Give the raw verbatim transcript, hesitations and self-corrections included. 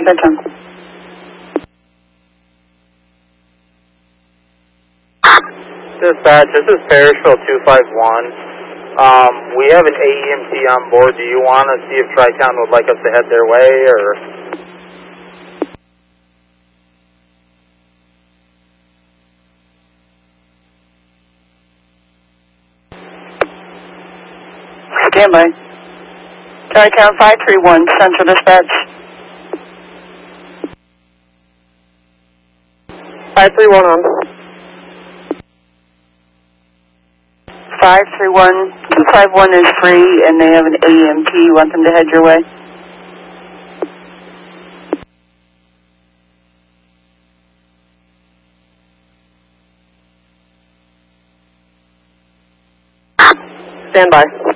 bedtime. Dispatch, this is Parishville two five one. Um, we have an A E M T on board. Do you want to see if Tri-Town would like us to head their way, or? Stand by. Tri-Town five three one, Central Dispatch. five three one on. five three one, two five one is free, and they have an A E M T. You want them to head your way? Stand by.